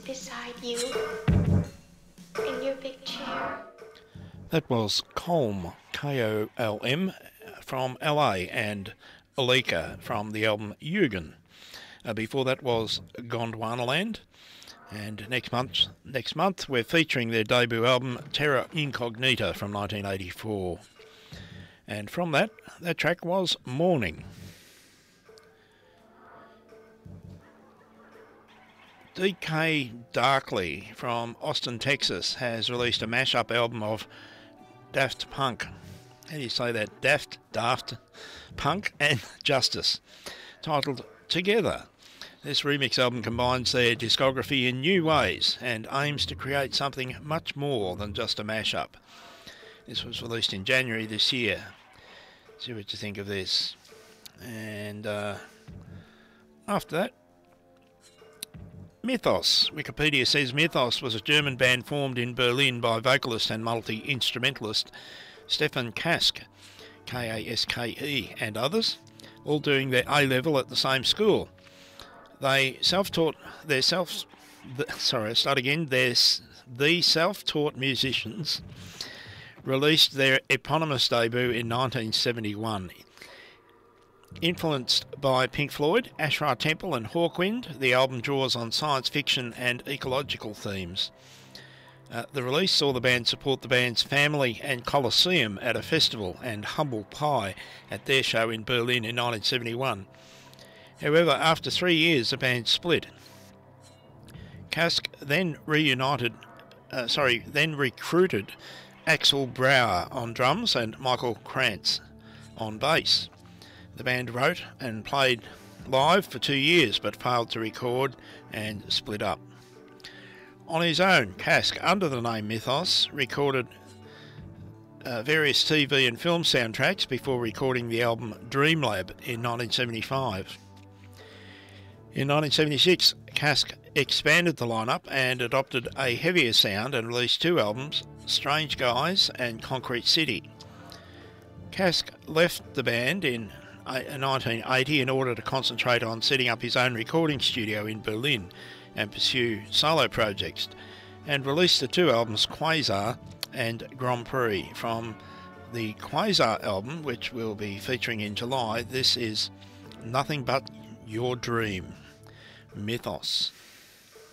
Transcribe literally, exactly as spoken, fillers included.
beside you in your big chair. That was Kolm, K O L M, from L A, and Alika from the album Yugen. Uh, before that was Gondwanaland, and next month, next month we're featuring their debut album Terra Incognita from nineteen eighty-four. And from that, that track was Morning. D K Darkly from Austin, Texas has released a mashup album of Daft Punk. How do you say that? Daft, Daft Punk and Justice, titled Together. This remix album combines their discography in new ways and aims to create something much more than just a mashup. This was released in January this year. See what you think of this. And uh, after that, Mythos. Wikipedia says Mythos was a German band formed in Berlin by vocalist and multi-instrumentalist Stefan Kask, K A S K E, and others, all doing their A-level at the same school. They self-taught, their self, the, sorry, I start again, their, the self-taught musicians released their eponymous debut in nineteen seventy-one. Influenced by Pink Floyd, Ashra Temple and Hawkwind, the album draws on science fiction and ecological themes. Uh, the release saw the band support the band's Family and Colosseum at a festival, and Humble Pie at their show in Berlin in nineteen seventy-one. However, after three years, the band split. Kask then reunited, uh, sorry, then recruited Axel Brauer on drums and Michael Krantz on bass. The band wrote and played live for two years but failed to record and split up. On his own, Kask, under the name Mythos, recorded uh, various T V and film soundtracks before recording the album Dreamlab in nineteen seventy-five. In nineteen seventy-six, Kask expanded the lineup and adopted a heavier sound and released two albums, Strange Guys and Concrete City. Kask left the band in nineteen eighty in order to concentrate on setting up his own recording studio in Berlin and pursue solo projects, and released the two albums Quasar and Grand Prix. From the Quasar album, which we'll be featuring in July, this is Nothing But Your Dream, Mythos.